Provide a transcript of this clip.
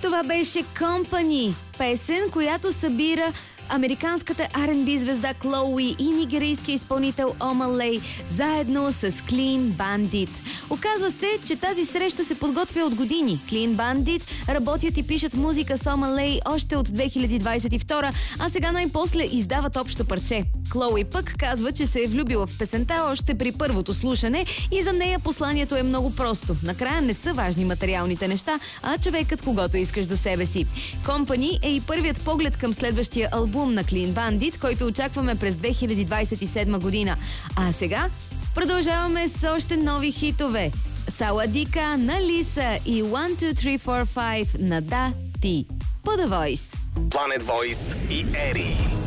Това беше Company, песен, която събира американската R&B звезда Клоуи и нигерийския изпълнител Ома Лей заедно с Clean Bandit. Оказва се, че тази среща се подготвя от години. Clean Bandit работят и пишат музика с Ома Лей още от 2022, а сега най-после издават общо парче. Клоуи пък казва, че се е влюбила в песента още при първото слушане и за нея посланието е много просто. Накрая не са важни материалните неща, а човекът, когото искаш до себе си. Company е и първият поглед към следващия албум на Clean Bandit, който очакваме през 2027 година. А сега продължаваме с още нови хитове. Саладика на Лиса и 1, 2, 3, 4, 5 на Да Ти по The Voice. Planet Voice и Ери.